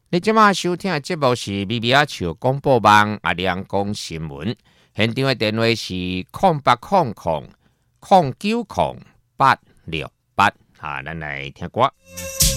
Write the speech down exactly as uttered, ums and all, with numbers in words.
你即马收听的节目是咪咪啊笑广播网阿亮讲新闻，现场的电话是空八空空空九空八六八，啊，咱来听歌。